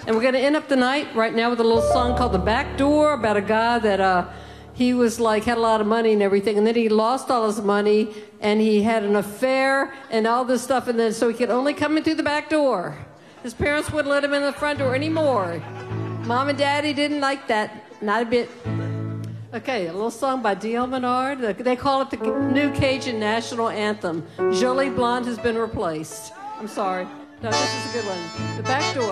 And we're going to end up the night right now with a little song called The Back Door, about a guy that he was like, had a lot of money and everything, and then he lost all his money, and he had an affair and all this stuff, and then so he could only come in through the back door. His parents wouldn't let him in the front door anymore. Mom and Daddy didn't like that, not a bit. Okay, a little song by D.L. Menard. They call it the new Cajun national anthem. Jolie Blonde has been replaced. I'm sorry. No, this is a good one. The Back Door.